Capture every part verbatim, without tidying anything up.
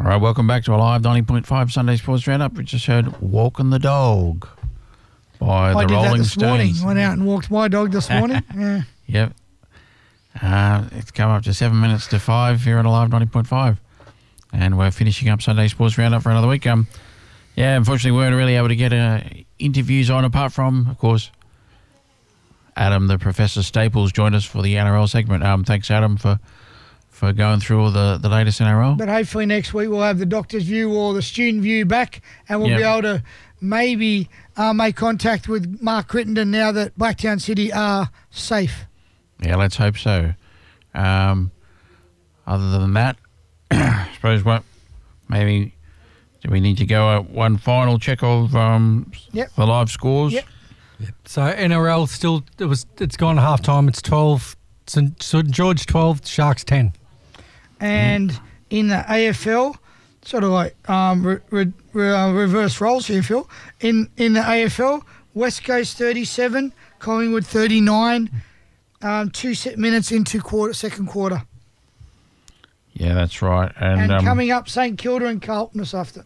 right, welcome back to a live ninety point five Sunday Sports Roundup. We just heard Walking the Dog by I the did Rolling that this morning. Stones. Went out and walked my dog this morning. Yeah. Yep. Uh, it's come up to seven minutes to five here at Alive ninety point five. And we're finishing up Sunday Sports Roundup for another week. Um, yeah, unfortunately, we weren't really able to get uh, interviews on, apart from, of course, Adam, the Professor Staples, joined us for the N R L segment. Um, thanks, Adam, for for going through all the, the latest N R L. But hopefully next week we'll have the doctor's view or the student view back, and we'll Yep. be able to maybe uh, make contact with Mark Crittenden now that Blacktown City are safe. Yeah, let's hope so. Um, other than that, I suppose what maybe do we need to go at one final check of um, Yep. the live scores? Yep. So N R L still it was it's gone half time. It's twelve. St George twelve. Sharks ten. And in the A F L, sort of like um, re re re uh, reverse roles here, Phil. In in the A F L, West Coast thirty-seven, Collingwood thirty-nine. Um, two set minutes into quarter, second quarter. Yeah, that's right. And, And um, coming up, St Kilda and Carlton this after.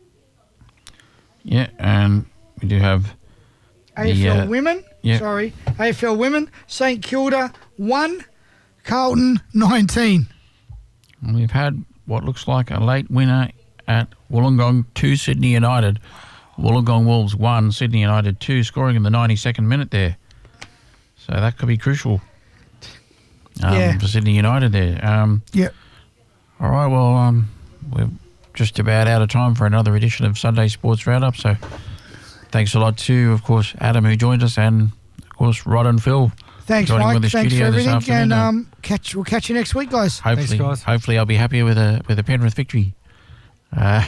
yeah, and we do have A F L the, uh, women, yeah. sorry, A F L women, St Kilda one, Carlton nineteen. we've had what looks like a late winner at Wollongong two, Sydney United. Wollongong Wolves one, Sydney United two, scoring in the ninety-second minute there. So that could be crucial um, Yeah. for Sydney United there. Um, Yep. all right, well, um, we're just about out of time for another edition of Sunday Sports Roundup. So thanks a lot to, of course, Adam, who joined us, and, of course, Rod and Phil. Thanks, joining Mike. with the Thanks for studio this everything, afternoon. and um, catch we'll catch you next week, guys. Hopefully, guys. hopefully I'll be happier with a with a Penrith victory. Uh,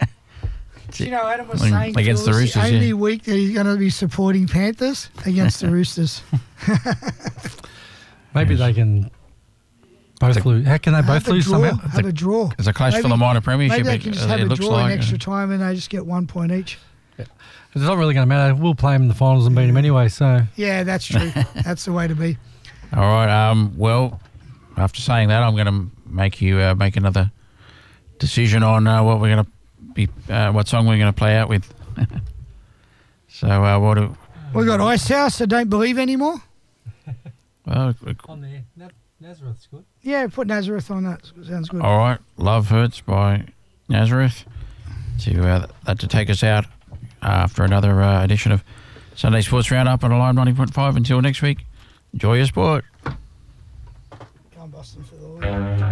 You know, Adam was Mm, saying against Phil, the it's Roosters, the only yeah. week that he's going to be supporting Panthers against the Roosters. Maybe Yes. they can both lose. How can they both Have a lose draw. somehow? Have a draw. It's a clash for Maybe- the minor premiership. Maybe they it- can just it have a looks draw like, in uh, extra time, and they just get one point each. It's not really going to matter. We'll play them in the finals and beat them anyway. So Yeah, that's true. That's the way to be. All right. Um. Well, after saying that, I'm going to make you uh, make another decision on uh, what we're going to be, uh, what song we're going to play out with. so, uh, what? Do, We got Ice House, so don't believe anymore. well, on there, Nazareth's good. Yeah, put Nazareth on that. Sounds good. all right. Love Hurts by Nazareth to uh, that to take us out after another uh, edition of Sunday Sports Roundup on Alive ninety point five. Until next week, enjoy your sport. Can't bust them for the